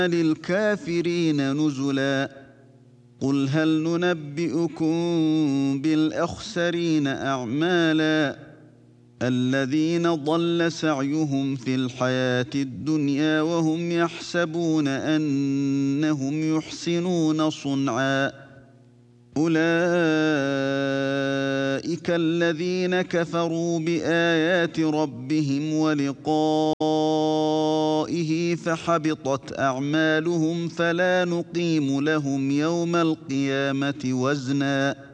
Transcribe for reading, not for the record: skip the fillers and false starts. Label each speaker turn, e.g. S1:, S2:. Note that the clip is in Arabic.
S1: للكافرين نزلا قل هل ننبئكم بالأخسرين أعمالا الذين ضل سعيهم في الحياة الدنيا وهم يحسبون أنهم يحسنون صنعا أولئك الذين كفروا بآيات ربهم ولقائه فحبطت أعمالهم فلا نقيم لهم يوم القيامة وزنا